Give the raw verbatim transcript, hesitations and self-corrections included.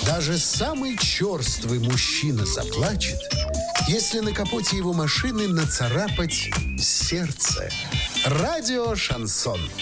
Даже самый черствый мужчина заплачет, если на капоте его машины нацарапать сердце. Радио «Шансон».